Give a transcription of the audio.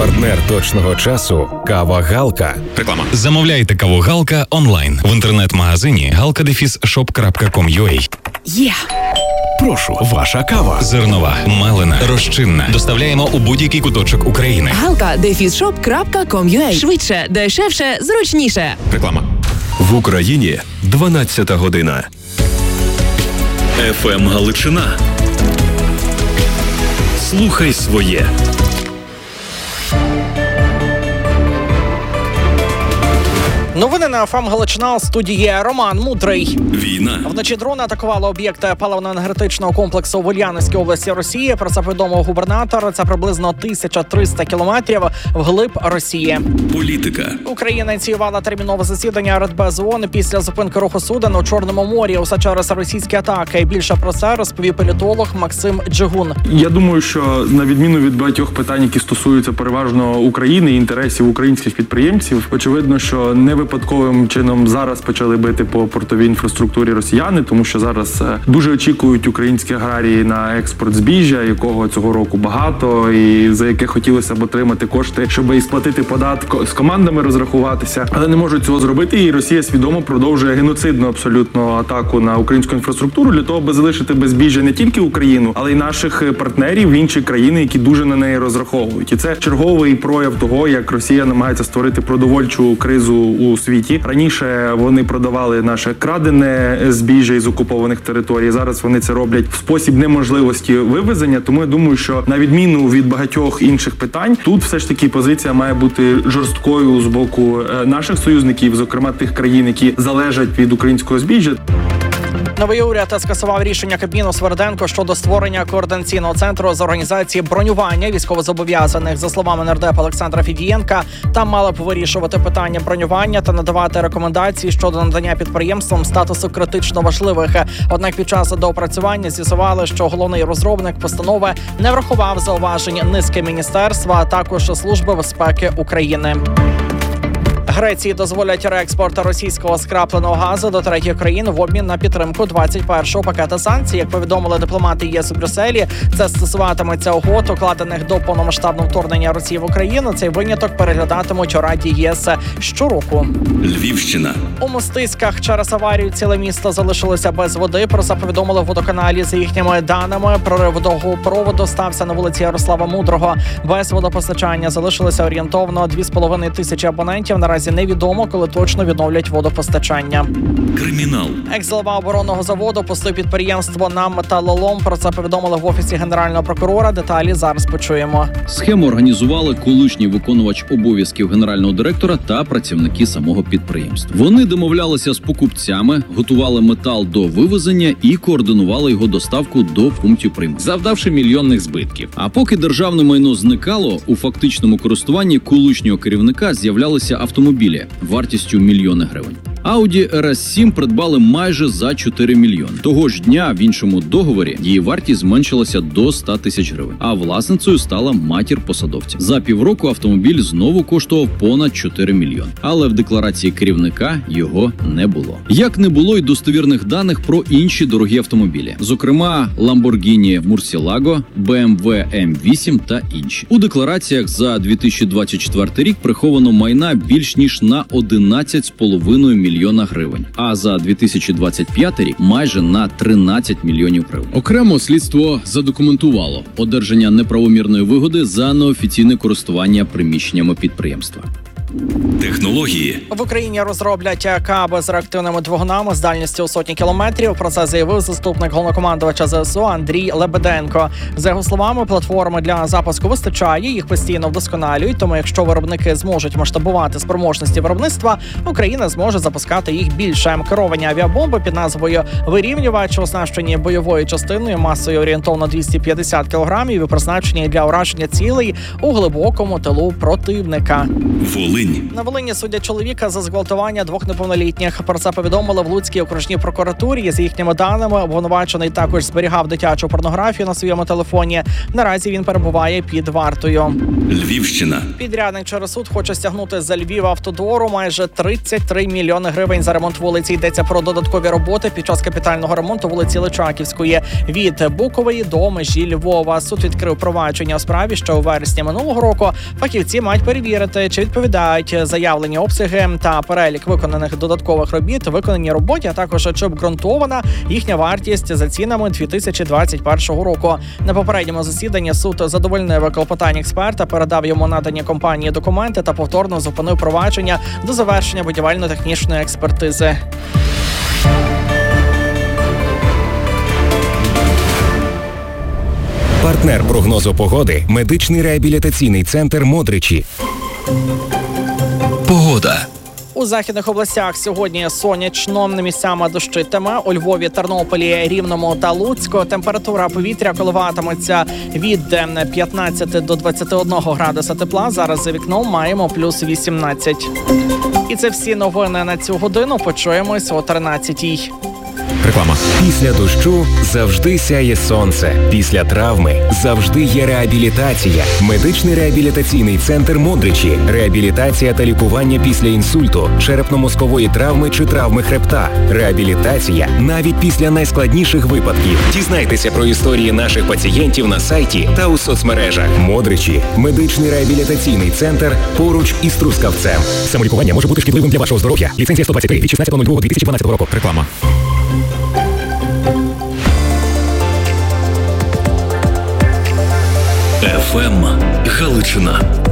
Партнер точного часу – кава «Галка». Реклама. Замовляйте каву «Галка» онлайн в інтернет-магазині galka-shop.com.ua. Є! Прошу, ваша кава. Зернова, мелена, розчинна. Доставляємо у будь-який куточок України. galka-shop.com.ua. Швидше, дешевше, зручніше. Реклама. В Україні 12-та година. ФМ Галичина. Слухай своє. Новини на ФМ Галичина, у студії Роман Мудрий. Війна. Вночі дрони атакували об'єкти паливно-енергетичного комплексу в Ульяновській області Росії. Про це повідомив губернатор. Це приблизно 1300 кілометрів вглиб Росії. Політика. Україна ініціювала термінове засідання Радбез ООН після зупинки руху суден у Чорному морі. Усе через російські атаки. Більше про це розповів політолог Максим Джигун. Я думаю, що на відміну від багатьох питань, які стосуються переважно України і інтересів українських підприємців, очевидно, що не випадковим чином зараз почали бити по портовій інфраструктурі росіяни, тому що зараз дуже очікують українські аграрії на експорт збіжжя, якого цього року багато, і за яке хотілося б отримати кошти, щоб і сплатити податок, з командами розрахуватися, але не можуть цього зробити. І Росія свідомо продовжує геноцидну абсолютно атаку на українську інфраструктуру для того, аби залишити без збіжжя не тільки Україну, але й наших партнерів в інші країни, які дуже на неї розраховують. І це черговий прояв того, як Росія намагається створити продовольчу кризу у світі. Раніше вони продавали наше крадене збіжжя із окупованих територій. Зараз вони це роблять в спосіб неможливості вивезення. Тому я думаю, що на відміну від багатьох інших питань, тут все ж таки позиція має бути жорсткою з боку наших союзників, зокрема тих країн, які залежать від українського збіжжя. Новий уряд скасував рішення Кабміну Сверденко щодо створення координаційного центру з організації бронювання військовозобов'язаних. За словами нардепа Олександра Федієнка, там мали б вирішувати питання бронювання та надавати рекомендації щодо надання підприємствам статусу критично важливих. Однак під час доопрацювання з'ясували, що головний розробник постанови не врахував зауважень низки міністерства, а також Служби безпеки України. Греції дозволять реекспорт російського скрапленого газу до третіх країн в обмін на підтримку 21-го пакета санкцій. Як повідомили дипломати ЄС у Брюсселі, це стосуватиметься угод, укладених до повномасштабного вторгнення Росії в Україну. Цей виняток переглядатимуть у Раді єС щороку. Львівщина. У Мостиськах через аварію ціле місто залишилося без води. Про це повідомили в водоканалі. За їхніми даними, прорив водопроводу стався на вулиці Ярослава Мудрого. Без водопостачання залишилося орієнтовно 2500 абонентів. Наразі невідомо, коли точно відновлять водопостачання. Кримінал. Екс-голова оборонного заводу пустив підприємство на металолом. Про це повідомили в офісі генерального прокурора. Деталі зараз почуємо. Схему організували колишній виконувач обов'язків генерального директора та працівники самого підприємства. Вони домовлялися з покупцями, готували метал до вивезення і координували його доставку до пунктів приймання, завдавши мільйонних збитків. А поки державне майно зникало, у фактичному користуванні колишнього керівника з'являлися автомобілі вартістю мільйони гривень. Audi RS7 придбали майже за 4 мільйони. Того ж дня в іншому договорі її вартість зменшилася до 100 тисяч гривень, а власницею стала матір посадовця. За півроку автомобіль знову коштував понад 4 мільйони, але в декларації керівника його не було. Як не було й достовірних даних про інші дорогі автомобілі, зокрема Lamborghini Murcielago, BMW M8 та інші. У деклараціях за 2024 рік приховано майна більш ніж на 11,5 мільйона гривень, а за 2025 рік майже на 13 мільйонів гривень. Окремо слідство задокументувало одержання неправомірної вигоди за неофіційне користування приміщеннями підприємства. Технології. В Україні розроблять каби з реактивними двигунами з дальністю у сотні кілометрів. Про це заявив заступник головнокомандувача ЗСУ Андрій Лебеденко. За його словами, платформи для запуску вистачає, їх постійно вдосконалюють, тому якщо виробники зможуть масштабувати спроможності виробництва, Україна зможе запускати їх більше. Керовані авіабомби під назвою «Вирівнювач», оснащені бойовою частиною масою орієнтовно 250 кг і призначені для ураження цілей у глибокому тилу противника. Волинь. Волинь. На Волині судять чоловіка за зґвалтування 2 неповнолітніх. Про це повідомили в Луцькій окружній прокуратурі. За їхніми даними, обвинувачений також зберігав дитячу порнографію на своєму телефоні. Наразі він перебуває під вартою. Львівщина. Підрядник через суд хоче стягнути за Львів автодору майже 33 мільйони гривень за ремонт вулиці. Йдеться про додаткові роботи під час капітального ремонту вулиці Личаківської від Букової до межі Львова. Суд відкрив провадження у справі ще у вересні минулого року. Фахівці мають перевірити, чи відповідають заявлені обсяги та перелік виконаних додаткових робіт виконані роботі, а також чи обґрунтована їхня вартість за цінами 2021 року. На попередньому засіданні суд задовольнив клопотання експерта, передав йому надані компанії документи та повторно зупинив провадження до завершення будівельно-технічної експертизи. Партнер прогнозу погоди – медичний реабілітаційний центр «Модричі». Погода. У західних областях сьогодні сонячно, місцями дощитиме. У Львові, Тернополі, Рівному та Луцьку температура повітря коливатиметься від 15 до 21 градуса тепла. Зараз за вікном маємо плюс 18. І це всі новини на цю годину. Почуємось о 13-й. Реклама. Після дощу завжди сяє сонце. Після травми завжди є реабілітація. Медичний реабілітаційний центр «Модричі». Реабілітація та лікування після інсульту, черепно-мозкової травми чи травми хребта. Реабілітація навіть після найскладніших випадків. Дізнайтеся про історії наших пацієнтів на сайті та у соцмережах. «Модричі» – медичний реабілітаційний центр поруч із Трускавцем. Самолікування може бути шкідливим для вашого здоров'я. Ліцензія 123 від 16.02.2012 року. Реклама. ФМ Галичина.